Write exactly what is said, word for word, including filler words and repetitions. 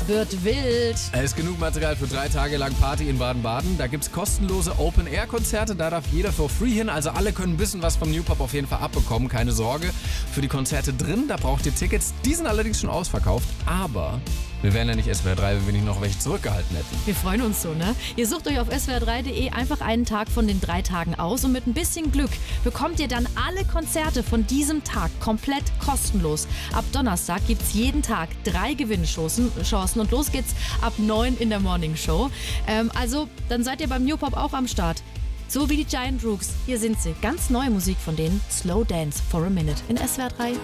Es wird wild. Es ist genug Material für drei Tage lang Party in Baden-Baden. Da gibt's kostenlose Open-Air-Konzerte. Da darf jeder for free hin. Also alle können ein bisschen was vom New Pop auf jeden Fall abbekommen. Keine Sorge. Für die Konzerte drin, da braucht ihr Tickets. Die sind allerdings schon ausverkauft. Aber wir wären ja nicht S W R drei, wenn wir nicht noch welche zurückgehalten hätten. Wir freuen uns so, ne? Ihr sucht euch auf S W R drei punkt de einfach einen Tag von den drei Tagen aus und mit ein bisschen Glück bekommt ihr dann alle Konzerte von diesem Tag komplett kostenlos. Ab Donnerstag gibt's jeden Tag drei Gewinnchancen Chancen und los geht's ab neun in der Morning Show. Ähm, also, dann seid ihr beim New Pop auch am Start. So wie die Giant Rooks. Hier sind sie. Ganz neue Musik von denen. Slow Dance for a Minute in S W R drei.